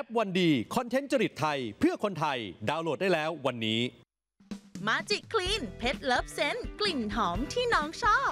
ปวันดีคอนเทนต์จริตไทยเพื่อคนไทยดาวน์โหลดได้แล้ววันนี้มาจิคลีนเพชรเลิฟเซนต์กลิ่นหอมที่น้องชอบ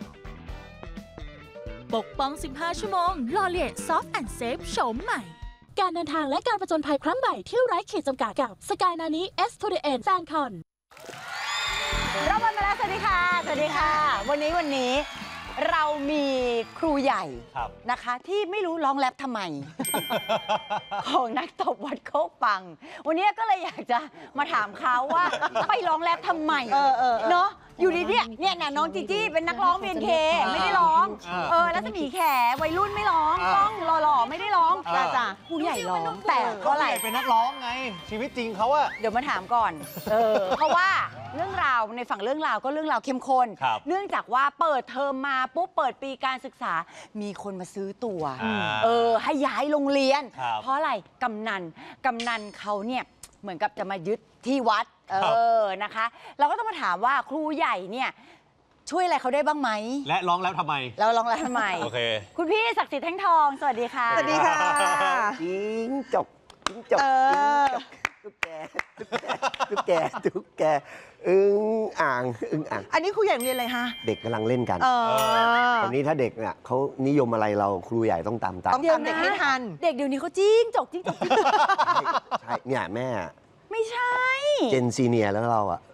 ปกป้อง15 ชั่วโมงลอเลียซอฟต์แอนด์เซฟโฉมใหม่การเดินทางและการผจญภัยครั้งใหม่ที่ไร้ขีดจำกัดกับสกายนานิ S to the End แฟนคอนเรามาแล้วสวัสดีค่ะสวัสดีค่ะวันนี้เรามีครูใหญ่นะคะที่ไม่รู้ร้องแรปทำไม ของนักตบวัดโคกปังวันนี้ก็เลยอยากจะมาถามเขาว่าไปร้องแรปทำไมเนาะอยู่ดีเนี่ยน้องจีจี้เป็นนักร้อง BNK ไม่ได้ร้องแล้วสมีแขวัยรุ่นไม่ร้องต้องหล่อๆไม่ได้ร้องจ้ะครูใหญ่ร้องแต่เพราะอะไรเป็นนักร้องไงชีวิตจริงเขาอะเดี๋ยวมาถามก่อนเพราะว่าเรื่องราวในฝั่งเรื่องราวก็เรื่องราวเข้มข้นเนื่องจากว่าเปิดเทอมมาปุ๊บเปิดปีการศึกษามีคนมาซื้อตั๋วให้ย้ายโรงเรียนเพราะอะไรกำนันเขาเนี่ยเหมือนกับจะมายึดที่วัดนะคะเราก็ต้องมาถามว่าครูใหญ่เนี่ยช่วยอะไรเขาได้บ้างไหมและร้องแล้วทำไมโอเคคุณพี่ศักดิ์สิทธิ์แท่งทองสวัสดีค่ะสวัสดีค่ะจิ้งจกตุ๊กแกอึ้งอ่างอันนี้ครูใหญ่เรียนอะไรฮะเด็กกำลังเล่นกันตอนนี้ถ้าเด็กเนี่ยเขานิยมอะไรเราครูใหญ่ต้องตามเด็กให้ทันเด็กเดี๋ยวนี้เขาจิ้งจกใช่เนี่ยแม่ไม่ใช่เจนซีเนียแล้วเราอะ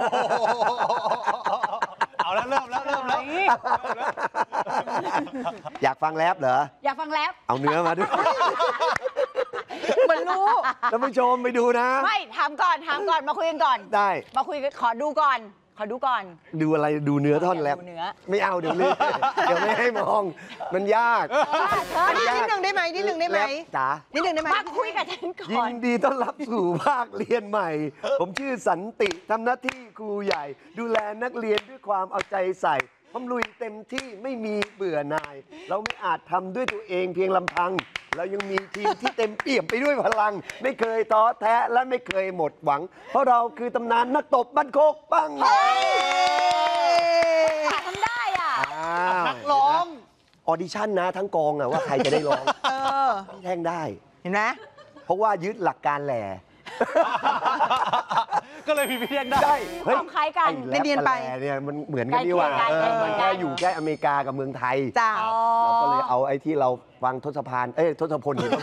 เอาแล้วเริ่มแล้วอยากฟังแรปเหรออยากฟังแรปเอาเนื้อมาด้วยมันรู้ท่านผู้ชมไปดูนะไม่ถามก่อนมาคุยกันก่อนได้มาคุยขอดูก่อนดูอะไรดูเนื้อท่อนแรปไม่เอาเดี๋ยวไม่ให้มองมันยากนิดนึงได้ไหมจ๋านิดนึงได้ไหมมาคุยกับฉันก่อนยินดีต้อนรับสู่ภาคเรียนใหม่ผมชื่อสันติทำหน้าที่ครูใหญ่ดูแลนักเรียนด้วยความเอาใจใส่ผมลุยเต็มที่ไม่มีเบื่อหน่ายเราไม่อาจทำด้วยตัวเองเพียงลำพังเรายังมีทีมที่เต็มเปี่ยมไปด้วยพลังไม่เคยท้อแท้และไม่เคยหมดหวังเพราะเราคือตำนานนักตบบ้านโคกปังทำได้อ่ะนักร้องออดิชั่นนะทั้งกองอะว่าใครจะได้ร้องพี่แท่งได้เห็นไหมเพราะว่ายึดหลักการแหล่ก็เลยพี่แท่งได้ความคล้ายกันเรียนไปเนี่ยมันเหมือนกันนี่ว่าแค่อยู่แค่อเมริกากับเมืองไทยจ้าเราก็เลยเอาไอ้ที่เราฟังทศพลหิมพานต์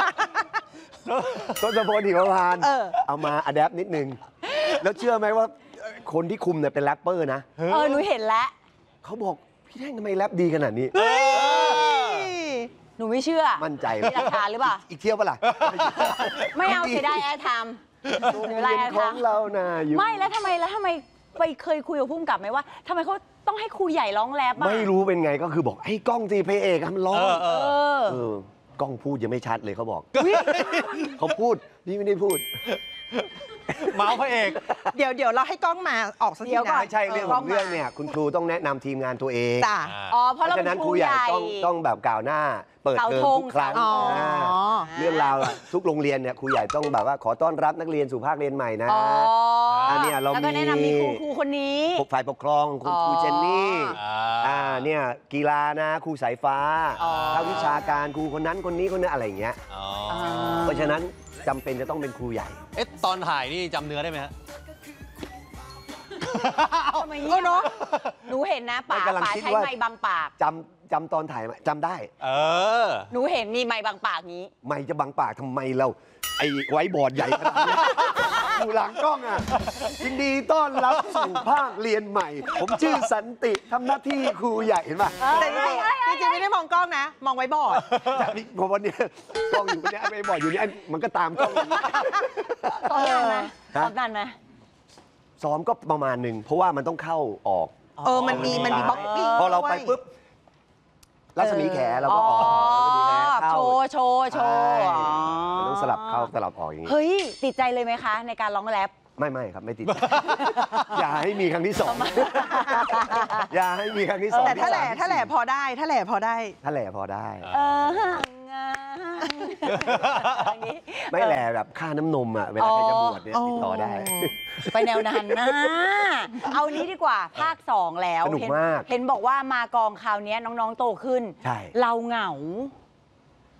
เอามาอะแดปนิดนึงแล้วเชื่อไหมว่าคนที่คุมเนี่ยเป็นแรปเปอร์นะหนูเห็นแล้วเขาบอกพี่แท่งทำไมแรปดีขนาดนี้หนูไม่เชื่อมั่นใจมีหลักฐานหรือเปล่าอีกเที่ยวปะล่ะไม่เอาเสียดายแอร์ไทม์เรียนของเรานะอยู่ไม่แล้วทำไมไปเคยคุยกับผู้กำกับไหมว่าทำไมเขาต้องให้ครูใหญ่ร้องแรปไม่รู้เป็นไงก็คือบอกให้กล้องสิพระเอกมันร้องกล้องพูดยังไม่ชัดเลยเขาบอกเขาพูดนี่ไม่ได้พูดเมาส์พระเอกเดี๋ยวเราให้กล้องมาออกสักทีนะไม่ใช่เรื่องของเรื่องเนี่ยคุณครูต้องแนะนำทีมงานตัวเองเพราะฉะนั้นครูใหญ่ต้องแบบกล่าวหน้าเปิดเทอมทุกครั้งเรื่องราวทุกโรงเรียนเนี่ยครูใหญ่ต้องแบบว่าขอต้อนรับนักเรียนสู่ภาคเรียนใหม่นะอันนี้เรามีแนะนำมีครูคนนี้ฝ่ายปกครองคุณครูเจนนี่เนี่ยกีฬานะครูสายฟ้าภาควิชาการครูคนนั้นคนนี้อะไรอย่างเงี้ยเพราะฉะนั้นจำเป็นจะต้องเป็นครูใหญ่ตอนถ่ายนี่จำเนื้อได้ไหมฮะทำไมเงี้ยเนาะหนูเห็นนะป๋าใช้ไม้บังปากจำตอนถ่ายจำได้หนูเห็นมีไม้บังปากนี้ไม้จะบังปากทำไมเราไอ้ไว้บอร์ดใหญ่ขนาดนี้อยู่หลังกล้องอ่ะยินดีต้อนรับสู่ภาคเรียนใหม่ผมชื่อสันติทำหน้าที่ครูใหญ่เห็นป่ะแต่จริงๆไม่ได้มองกล้องนะมองไว้บอร์ดจากนี้พอวันนี้กล้องอยู่เนี่ยไว้บอร์ดอยู่เนี่ยมันก็ตามกล้องซ้อมนานไหมซ้อมก็ประมาณหนึ่งเพราะว่ามันต้องเข้าออกมันมีบล็อกกิ้งพอเราไปปุ๊บรัศมีแขเราก็ออกโชว์มันต้องสลับเข้าสลับออกอย่างนี้เฮ้ยติดใจเลยไหมคะในการร้องแรปไม่ครับไม่ติดอย่าให้มีครั้งที่สองอย่าให้มีครั้งที่สองแต่ถ้าแหล่พอได้ไม่แหล่แบบค่าน้ำนมอ่ะเวลาใครจะบวชเนี่ยติดต่อได้ไปแนวนั้นนะเอานี้ดีกว่าภาค2แล้วสนุกมากเห็นบอกว่ามากองคราวนี้น้องๆโตขึ้นเราเหงา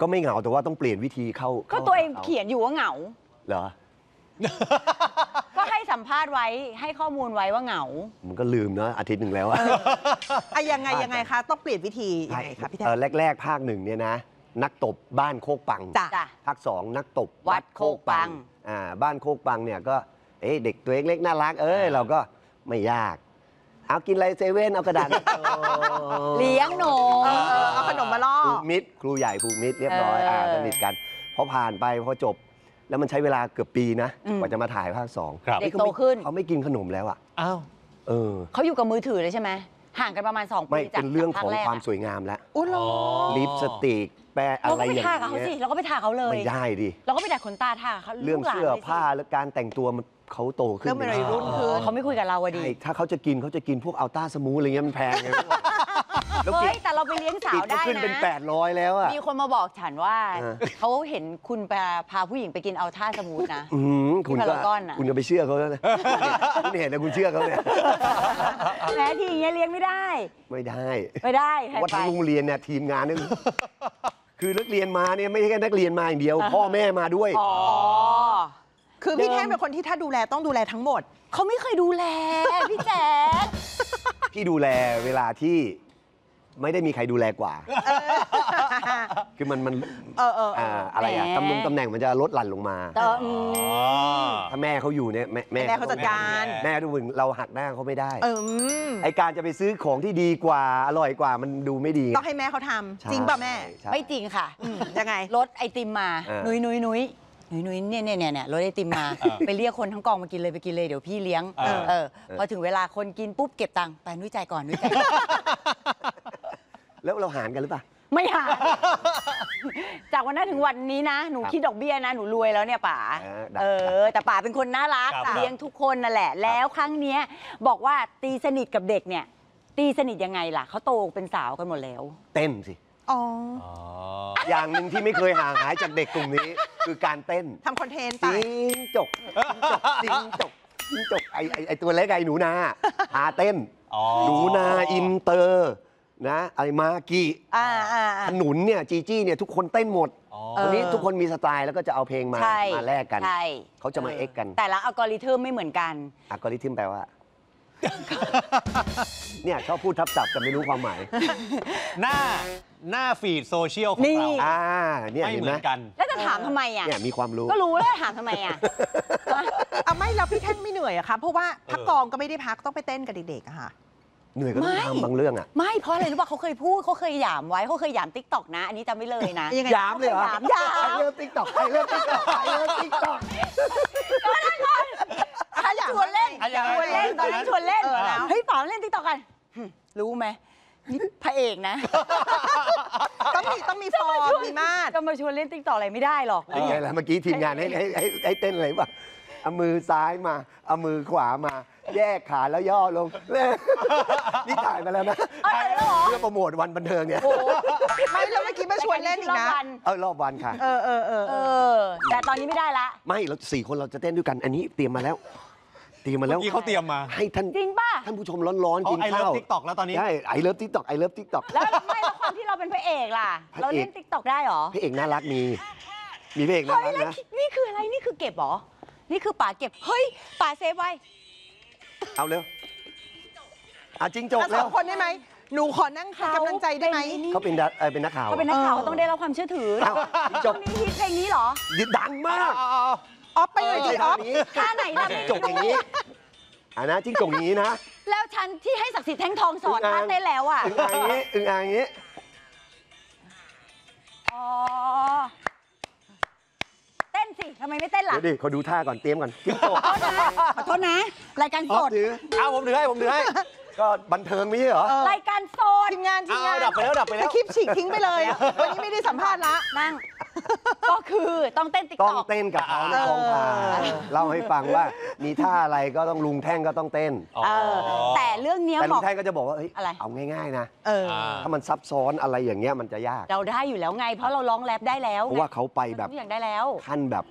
ก็ไม่เหงาแต่ว่าต้องเปลี่ยนวิธีเข้าก็ตัวเองเขียนอยู่ว่าเหงาเหรอก็ให้สัมภาษณ์ไว้ให้ข้อมูลไว้ว่าเหงามันก็ลืมนะอาทิตย์หนึ่งแล้วอะยังไงคะต้องเปลี่ยนวิธียังไงคะพี่แท็กแรกๆภาคหนึ่งเนี่ยนะ นักตบบ้านโคกปังจ้ะภาค 2 นักตบวัดโคกปังบ้านโคกปังเนี่ยก็เด็กตัวเล็กๆน่ารักเราก็ไม่ยาก เอากินอะไรเซเว่นเอากระดาษเลี้ยงหนูเอาขนมมาล่อผูกมิตรครูใหญ่ผูกมิตรเรียบร้อยสนิทกันพอผ่านไปพอจบ แล้วมันใช้เวลาเกือบปีนะกว่าจะมาถ่ายภาค 2 ครับเด็กโตขึ้นเขาไม่กินขนมแล้วอ่ะอ้าวเขาอยู่กับมือถือเลยใช่ไหมห่างกันประมาณ2 ไม่ปีจากเป็นเรื่องภาของแรกความสวยงามแล้วอุ้ยเหรอลิปสติกแปะอะเราไรก็ไปอย่างทากับเขาสิเงี้ยเราก็ไปทาเขาเลยไม่ได้ดิเราก็ไปดัดขนตาทาเขาเรื่องลูกหลานเสื้อลยสิผ้าและการแต่งตัวมันเขาโตขึ้นเริ่มเป็นวัยรุ่นขึ้นเขาไม่คุยกับเราอะดิใช่ถ้าเขาจะกินพวกอัลต้าสมูทอะไรเงี้ยมันแพงไงแล้วกิเฮ้ยแต่เราไปเลี้ยงสาติวดก็ได้ขึ้นเป็นนะ 800แล้วอ่ะมีคนมาบอกฉันว่าอ่าเขาเห็นคุณพาผู้หญิงไปกินอัลท่าสมูทนะคุณที่ก็พารากอนน่ะคุณก็ไปเชื่อเขาแล้วนะคุณเห็นนะคุณเชื่อเขาเนี่ยแม้ทีอย่างเงี้ยเลี้ยงไม่ได้ไม่ได้ไม่ได้ให้ว่าไปทั้งโรงเรียนเนี่ยทีมงานเนี่ยคือนักเรียนมาเนี่ยไม่ใช่แค่นักเรียนมาอย่างเดียว พ่อแม่มาด้วยอ๋อคือพี่แท่งเป็นคนที่ถ้าดูแลต้องดูแลทั้งหมดเขาไม่เคยดูแล พี่แจ๊คพี่ดูแลเวลาที่ไม่ได้มีใครดูแลกว่า คือมันอะไรอะตำแหน่งมันจะลดหลั่นลงมาแต่ถ้าแม่เขาอยู่เนี่ยแม่เขาจัดการแม่ทุกคนเราหักหน้าเขาไม่ได้มไอการจะไปซื้อของที่ดีกว่าอร่อยกว่ามันดูไม่ดีต้องให้แม่เขาทำใช่จริงป่ะแม่ใช่ไม่จริงค่ะยังไงรถไอติมมา นุ้ยเนี่ยรถไอติมมา ไปเรียกคนทั้งกองมากินเลยไปกินเลยเดี๋ยวพี่เลี้ยงพอถึงเวลาคนกินปุ๊บเก็บตังค์ไปนุ้ยจ่ายก่อนนุ้ยจ่ายก่อนแล้วเราหารกันหรือเปล่าไม่หา จากวันนั้นถึงวันนี้นะ หนูคิดดอกเบี้ยนะ หนูรวยแล้วเนี่ยป๋า แต่ป๋าเป็นคนน่ารักครับเลี้ยงทุกคนนั่นแหละ แล้วครั้งเนี้ยบอกว่าตีสนิทกับเด็กเนี่ย ตีสนิทยังไงล่ะ เขาโตเป็นสาวกันหมดแล้วเต้นสิอ๋ออย่างหนึ่งที่ไม่เคยห่างหายจากเด็กกลุ่มนี้ คือการเต้นทำคอนเทนต์ไปจิงจกไอตัวเล็กไอหนูนาพาเต้น หนูนาอินเตอร์นะไอมากิขนุนเนี่ยจีจี้เนี่ยทุกคนเต้นหมดวันนี้ทุกคนมีสไตล์แล้วก็จะเอาเพลงมาใช่แลกกันใช่เขาจะมาเอ็กกันแต่ละอัลกอริทึมไม่เหมือนกันอัลกอริทึมแปลว่า เนี่ยชอบพูดทับศัพท์แต่ไม่รู้ความหมายหน้าฟีดโซเชียลของนี่เราเนี่ยไม่เห็นเหไหมืมอนกันแล้วจะถามทำไมอ่ะเนี่ยมีความรู้ก็รู้แล้วจะถามทำไมอ่ะไม่แล้วพี่แท่งไม่เหนื่อยอะคะเพราะว่าพักกองก็ไม่ได้พักต้องไปเต้นกับเด็กๆอะค่ะเหนื่อยก็ต้องไม่ทำบางเรื่องอ่ะไม่เพราะอะไรรู้ป่ะเขาเคยพูดเขาเคยหยามไว้เขาเคยหยามติ๊กต็อกนะ อันนี้จำไม่เลยนะยังไงยามเลยเหรอยามไอเลิฟติ๊กต็อกไอเลิฟติ๊กต็อกไอเลิฟติ๊กต็อกชวนเล่นอ่ะยังไงชวนเล่นตอนนั้นชวนเล่นแล้วเฮ้ยป๋าเล่นติ๊กต็อกกันรู้ไหมนี่พระเอกนะต้องมีฟอร์มมีมาดจะมาชวนเล่นติ๊กต็อกอะไรไม่ได้หรอกเป็นไงล่ะเมื่อกี้ทีมงานให้เต้นอะไรป่ะเอามือซ้ายมาเอามือขวามา แยกขาแล้วย่อลง นี่ถ่ายมาแล้วนะอะไรเหรอเพื่อโปรโมทวันบันเทิงเนี่ยไม่แล้วเมื่อกี้มาชวนเล่นอีกนะรอบวันค่ะแต่ตอนนี้ไม่ได้ละไม่เรา4 คนเราจะเต้นด้วยกัน อันนี้เตรียมมาแล้วเมื่อกี้เขาเตรียมมาให้ท่านจริงป่ะท่านผู้ชมร้อนๆกินไอเลิฟข้าวติ๊กต็อกแล้วตอนนี้ใช่ไอเลิฟติ๊กต็อกไอเลิฟติ๊กต็อกแล้วไม่แล้วความที่เราเป็นพระเอกล่ะพระเอกเราเล่นติ๊กต็อกได้เหรอพระเอกน่ารักมีพระเอกน่าเฮ้ยรักแล้วนะนี่คืออะไรนี่คือเก็บเหรอนี่คือป๋าเก็บเฮ้ยป๋าเซฟไว้เอาเร็วเอาจริงจบแล้วแล้สวองคนได้ไหมหนูขอนั่งเป็นกำลังใจได้ไหมเขาเป็นนักข่าวเขาเป็นนักข่าวเขาต้องได้รับความเชื่อถืออ้าวจริงจช่วบงนี้ฮิตเพลงนี้เหรอดังมากออฟไปเลยดิออฟท่าไหนล่ะจิ้งจกอย่างนี้นะจิ้งจกอย่างนี้นะแล้วฉันที่ให้ศักดิ์สิทธิ์แท่งทองสอนอึ่งอ่างท่านได้แล้วอ่ะอึ่งอ่างอย่างนี้อึ่งอ่างอย่างนี้อ๋อเต้นสิทำไมไม่เต้นล่ะเดี๋ยวดิเขาดูท่าก่อนเตรียมก่อนจิ้งจกขอโทษนะรายการอ๋สอดถือผมถือให้ก็บันเทิงไม่ใช่เหรอรายการสดทีมงานดับไปแล้วดับไปแล้วสคริปต์ฉีกทิ้งไปเลยอะวันนี้ไม่ได้สัมภาษณ์ละนั่ง ก็คือต้องเต้นติ๊กต้ต็องอกเต้นกับเขาในกองถ่ายเล่าให้ฟังว่ามีท่าอะไรก็ต้องลุงแท่งก็ต้องเต้นแต่เรื่องเนี้ยแต่บลุอง กแท่งก็จะบอกว่าเฮ้ยอะไรเอาง่ายๆนะอ่าถ้ามันซับซ้อนอะไรอย่างเงี้ยมันจะยากเราได้อยู่แล้วไง เพราะเราร้องแรปได้แล้วเพราะว่าเขาไปแบบทุกอย่างได้แล้วขั้นแบบ